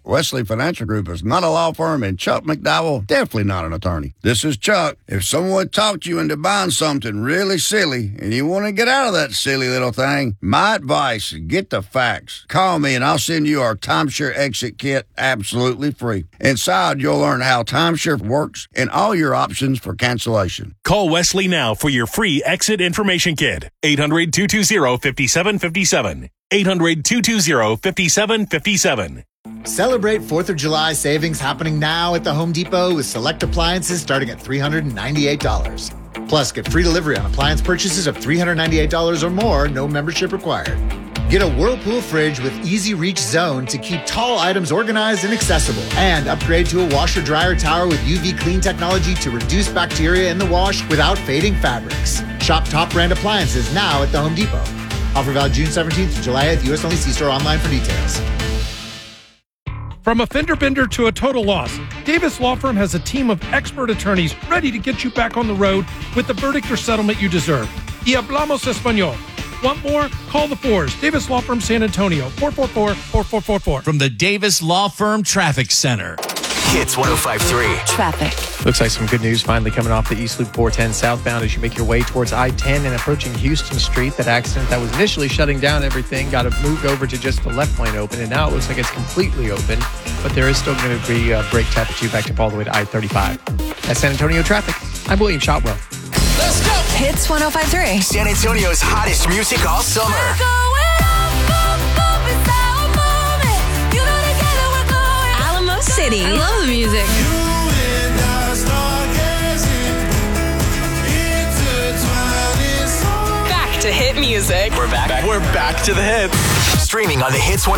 Wesley Financial Group is not a law firm, and Chuck McDowell definitely not an attorney. This is Chuck. If someone talked you into buying something really silly and you want to get out of that silly little thing, my advice, get the facts. Call me and I'll send you our timeshare exit kit absolutely free. Inside, you'll learn how timeshare works and all your options for cancellation. Call Wesley now for your free exit information kit. 800-220-5757. 800-220-5757. Celebrate 4th of July savings happening now at the Home Depot with select appliances starting at $398. Plus, get free delivery on appliance purchases of $398 or more, no membership required. Get a Whirlpool fridge with Easy Reach Zone to keep tall items organized and accessible. And upgrade to a washer-dryer tower with UV clean technology to reduce bacteria in the wash without fading fabrics. Shop top brand appliances now at the Home Depot. Offer valid June 17th to July 8th. U.S. only. See store online for details. From a fender bender to a total loss, Davis Law Firm has a team of expert attorneys ready to get you back on the road with the verdict or settlement you deserve. Y hablamos español. Want more? Call the Fours. Davis Law Firm, San Antonio, 444-4444. From the Davis Law Firm Traffic Center. Hits 105.3. Traffic. Looks like some good news finally coming off the East Loop 410 southbound as you make your way towards I-10 and approaching Houston Street. That accident that was initially shutting down everything got moved over to just the left lane open, and now it looks like it's completely open, but there is still going to be a brake tap at you backed up all the way to I-35. That's San Antonio traffic. I'm William Shotwell. Let's go! Hits 105.3. San Antonio's hottest music all summer. Alamo City. I love the music. Back to hit music. We're back to the hits. Streaming on the Hits